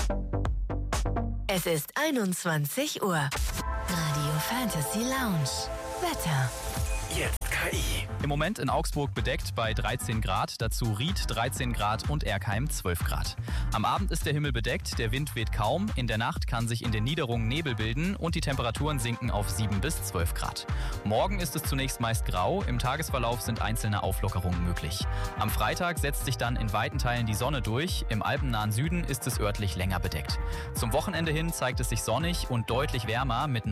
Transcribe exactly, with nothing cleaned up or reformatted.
Es ist einundzwanzig Uhr. Radio Fantasy Lounge. Wetter. Jetzt K I. Im Moment in Augsburg bedeckt bei dreizehn Grad, dazu Ried dreizehn Grad und Erkheim zwölf Grad. Am Abend ist der Himmel bedeckt, der Wind weht kaum, in der Nacht kann sich in den Niederungen Nebel bilden und die Temperaturen sinken auf sieben bis zwölf Grad. Morgen ist es zunächst meist grau, im Tagesverlauf sind einzelne Auflockerungen möglich. Am Freitag setzt sich dann in weiten Teilen die Sonne durch, im alpennahen Süden ist es örtlich länger bedeckt. Zum Wochenende hin zeigt es sich sonnig und deutlich wärmer mit